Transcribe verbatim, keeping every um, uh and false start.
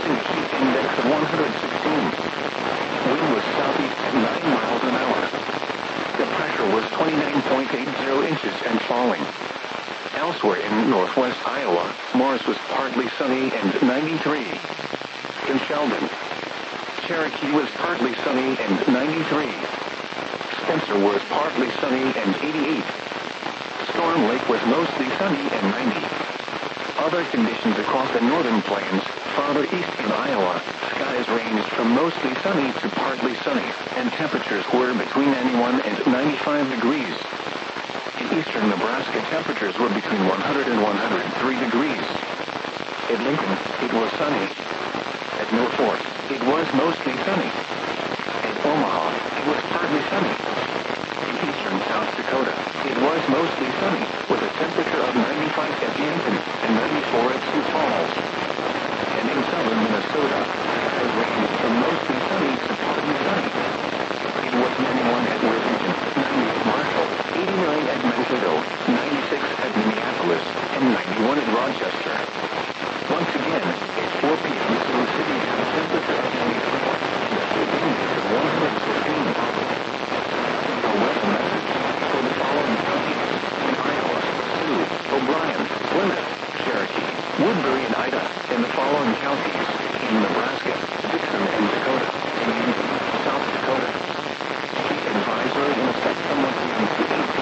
producing a heat index of one hundred sixteen. Wind was southeast at nine miles an hour. The pressure was twenty-nine point eight zero inches and falling. Elsewhere in northwest Iowa, Morris was partly sunny and ninety-three. In Sheldon, Cherokee was partly sunny and ninety-three. Spencer was partly sunny and eighty-eight. Storm Lake was mostly sunny and ninety. Other conditions across the northern plains, farther east in Iowa, skies ranged from mostly sunny to partly sunny, and temperatures were between ninety-one and ninety-five degrees. In eastern Nebraska, temperatures were between one hundred and one hundred three degrees. At Lincoln, it was sunny. At Mill Fort, it was mostly sunny. At Omaha, it was partly sunny. In eastern South Dakota, it was mostly sunny, with a temperature of ninety-five at Yankton and ninety-four at Sioux Falls. And in southern Minnesota, skies ranged from mostly sunny to partly sunny. It was ninety-one at Worthington, ninety at Marshall, eighty-nine at Mankato, ninety-six at Minneapolis, and ninety-one at Rochester. Once again, at four p m Sioux City had a temperature of ninety-four and a heat index of one hundred sixteen. A weather message for the following counties in Iowa: Sioux, O'Brien, Plymouth, Cherokee, Woodbury, and Ida, and the following counties in Nebraska: